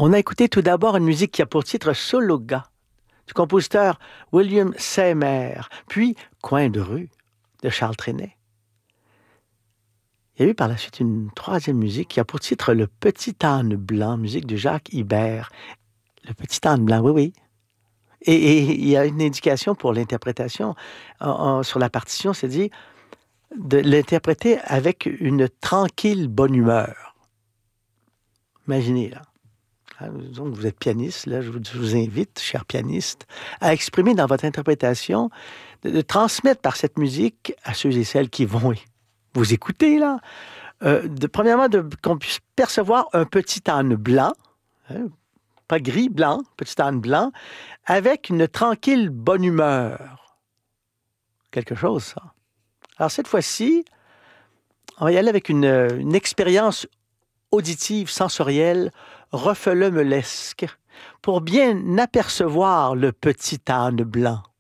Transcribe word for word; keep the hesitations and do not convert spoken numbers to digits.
On a écouté tout d'abord une musique qui a pour titre Sologa, du compositeur William Seymour, puis Coin de rue de Charles Trenet. Il y a eu par la suite une troisième musique qui a pour titre Le Petit âne blanc, musique de Jacques Ibert. Le Petit âne blanc, oui, oui. Et, et il y a une indication pour l'interprétation en, en, sur la partition, c'est dit de l'interpréter avec une tranquille bonne humeur. Imaginez, là. Donc, vous êtes pianiste, là, je vous, je vous invite, cher pianiste, à exprimer dans votre interprétation, de, de transmettre par cette musique à ceux et celles qui vont vous écouter, là, euh, de, premièrement, de, qu'on puisse percevoir un petit âne blanc, hein, pas gris, blanc, petit âne blanc, avec une tranquille bonne humeur. Quelque chose, ça. Alors, cette fois-ci, on va y aller avec une, une expérience auditive, sensorielle, refelemelesque, pour bien apercevoir le petit âne blanc.